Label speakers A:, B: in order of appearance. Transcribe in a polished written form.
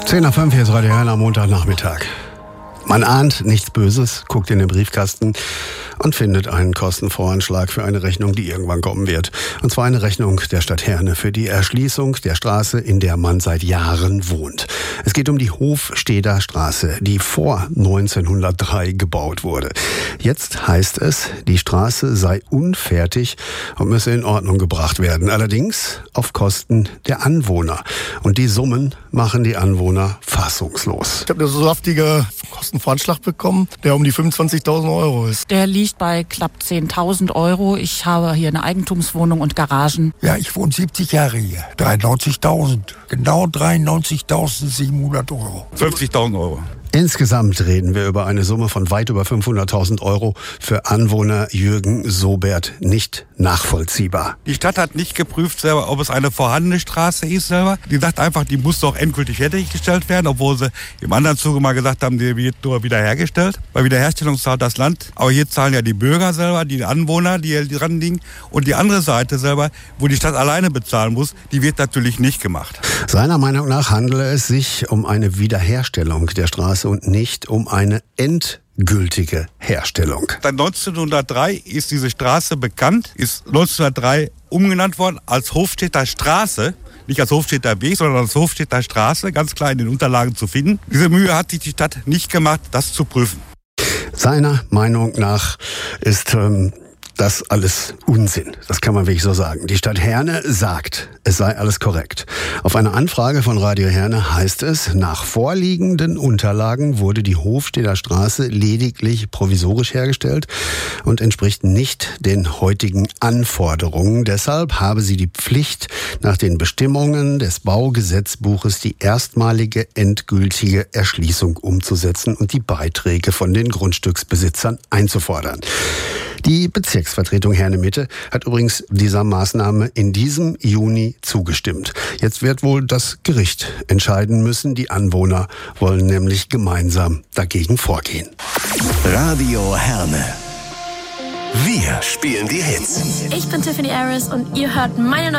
A: 10:05 hier ist Radio Herne am Montagnachmittag. Man ahnt nichts Böses, guckt in den Briefkasten und findet einen Kostenvoranschlag für eine Rechnung, die irgendwann kommen wird. Und zwar eine Rechnung der Stadt Herne für die Erschließung der Straße, in der man seit Jahren wohnt. Es geht um die Hofsteder Straße, die vor 1903 gebaut wurde. Jetzt heißt es, die Straße sei unfertig und müsse in Ordnung gebracht werden. Allerdings auf Kosten der Anwohner. Und die Summen machen die Anwohner fassungslos.
B: Ich habe eine so saftige Kostenvoranschlag bekommen, der um die 25.000 Euro ist.
C: Der liegt bei knapp 10.000 Euro. Ich habe hier eine Eigentumswohnung und Garagen.
D: Ja, ich wohne 70 Jahre hier. 93.000. Genau 93.700 Euro.
E: 50.000 Euro.
A: Insgesamt reden wir über eine Summe von weit über 500.000 Euro. Für Anwohner Jürgen Sobert nicht nachvollziehbar.
E: Die Stadt hat nicht geprüft selber, ob es eine vorhandene Straße ist selber. Die sagt einfach, die muss doch endgültig fertiggestellt werden, obwohl sie im anderen Zuge mal gesagt haben, die wird nur wiederhergestellt. Bei Wiederherstellung zahlt das Land. Aber hier zahlen ja die Bürger selber, die Anwohner, die dran liegen. Und die andere Seite selber, wo die Stadt alleine bezahlen muss, die wird natürlich nicht gemacht.
A: Seiner Meinung nach handele es sich um eine Wiederherstellung der Straße und nicht um eine endgültige Herstellung.
E: Seit 1903 ist diese Straße bekannt, ist 1903 umgenannt worden als Hofstädter Straße. Nicht als Hofstädter Weg, sondern als Hofstädter Straße, ganz klar in den Unterlagen zu finden. Diese Mühe hat sich die Stadt nicht gemacht, das zu prüfen.
A: Seiner Meinung nach ist das alles Unsinn. Das kann man wirklich so sagen. Die Stadt Herne sagt, es sei alles korrekt. Auf eine Anfrage von Radio Herne heißt es, nach vorliegenden Unterlagen wurde die Hofsteder Straße lediglich provisorisch hergestellt und entspricht nicht den heutigen Anforderungen. Deshalb habe sie die Pflicht, nach den Bestimmungen des Baugesetzbuches die erstmalige endgültige Erschließung umzusetzen und die Beiträge von den Grundstücksbesitzern einzufordern. Die Bezirksvertretung Herne-Mitte hat übrigens dieser Maßnahme in diesem Juni zugestimmt. Jetzt wird wohl das Gericht entscheiden müssen. Die Anwohner wollen nämlich gemeinsam dagegen vorgehen.
F: Radio Herne. Wir spielen die Hits.
G: Ich bin Tiffany Harris und ihr hört meine neue